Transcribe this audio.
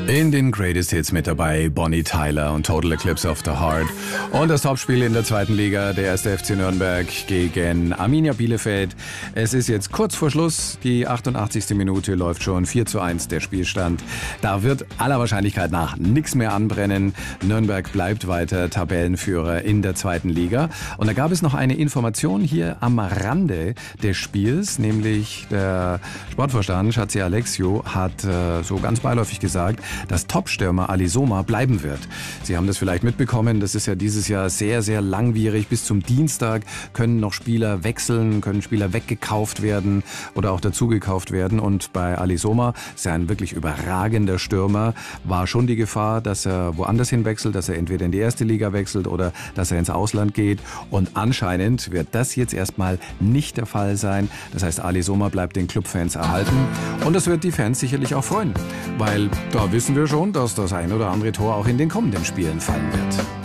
In den Greatest Hits mit dabei Bonnie Tyler und Total Eclipse of the Heart. Und das Topspiel in der zweiten Liga, der 1. FC Nürnberg gegen Arminia Bielefeld. Es ist jetzt kurz vor Schluss, die 88. Minute läuft schon, 4:1 der Spielstand. Da wird aller Wahrscheinlichkeit nach nichts mehr anbrennen. Nürnberg bleibt weiter Tabellenführer in der zweiten Liga. Und da gab es noch eine Information hier am Rande des Spiels, nämlich der Sportvorstand Schatzi Alexiou hat so ganz beiläufig gesagt, dass Topstürmer Ali Soma bleiben wird. Sie haben das vielleicht mitbekommen, das ist ja dieses Jahr sehr, sehr langwierig. Bis zum Dienstag können noch Spieler wechseln, können Spieler weggekauft werden oder auch dazugekauft werden. Und bei Ali Soma, ist ja ein wirklich überragender Stürmer, war schon die Gefahr, dass er woanders hinwechselt, dass er entweder in die erste Liga wechselt oder dass er ins Ausland geht. Und anscheinend wird das jetzt erstmal nicht der Fall sein. Das heißt, Ali Soma bleibt den Clubfans erhalten. Und das wird die Fans sicherlich auch freuen, weil da wissen wir schon, dass das ein oder andere Tor auch in den kommenden Spielen fallen wird.